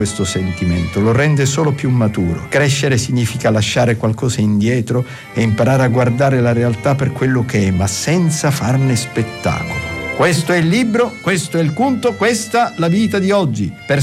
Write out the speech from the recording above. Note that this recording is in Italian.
questo sentimento, lo rende solo più maturo. Crescere significa lasciare qualcosa indietro e imparare a guardare la realtà per quello che è, ma senza farne spettacolo. Questo è il libro, questo è il conto, questa la vita di oggi. Per